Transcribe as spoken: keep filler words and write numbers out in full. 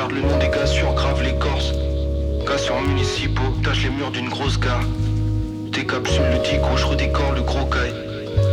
Garde le nom des gars sur, grave l'écorce. Cassure municipaux, tâche les murs d'une grosse gare. Décapsule le dico, je redécore le gros caille.